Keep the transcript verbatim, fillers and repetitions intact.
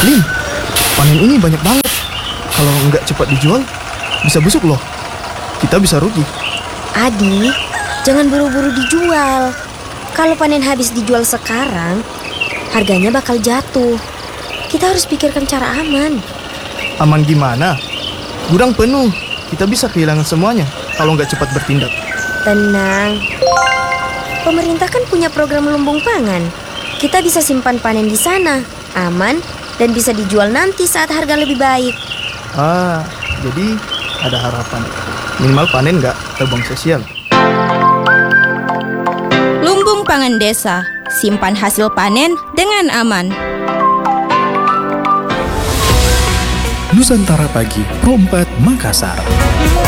Lin, panen ini banyak banget. Kalau nggak cepat dijual, bisa busuk loh. Kita bisa rugi. Adi, jangan buru-buru dijual. Kalau panen habis dijual sekarang, harganya bakal jatuh. Kita harus pikirkan cara aman. Aman gimana? Gudang penuh. Kita bisa kehilangan semuanya kalau nggak cepat bertindak. Tenang. Pemerintah kan punya program lumbung pangan. Kita bisa simpan panen di sana, aman, dan bisa dijual nanti saat harga lebih baik. Ah, jadi ada harapan. Minimal panen nggak terbang sia-sia. Lumbung pangan desa, simpan hasil panen dengan aman. Nusantara Pagi, Pro empat Makassar.